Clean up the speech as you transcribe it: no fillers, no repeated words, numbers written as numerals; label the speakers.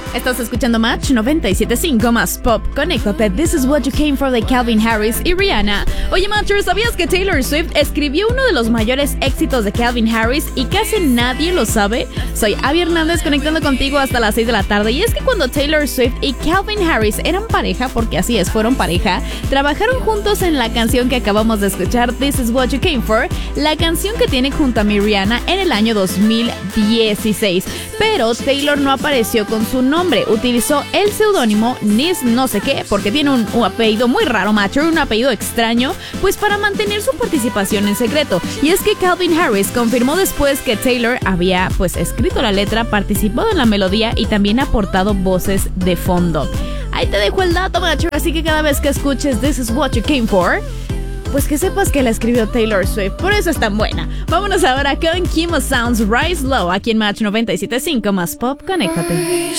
Speaker 1: Estás escuchando Match 97.5 más Pop. Conéctate. This is what you came for de Calvin Harris y Rihanna. Oye, Matchers, ¿sabías que Taylor Swift escribió uno de los mayores éxitos de Calvin Harris y casi nadie lo sabe? Soy Abby Hernández conectando contigo hasta las 6 de la tarde. Y es que cuando Taylor Swift y Calvin Harris eran pareja, porque así es, fueron pareja, trabajaron juntos en la canción que acabamos de escuchar, This is what you came for, la canción que tiene junto a mi Rihanna en el año 2016. Pero Taylor no apareció con su nombre, utilizó el seudónimo Nis no sé qué, porque tiene un apellido muy raro, Matcher, un apellido extraño, pues para mantener su participación en secreto. Y es que Calvin Harris confirmó después que Taylor había pues escrito la letra, participado en la melodía y también aportado voces de fondo. Ahí te dejo el dato, Matcher, así que cada vez que escuches This is what you came for, pues que sepas que la escribió Taylor Swift, por eso es tan buena. Vámonos ahora con Kimo Sounds Rise Low, aquí en Match 97.5 más Pop. Conéctate.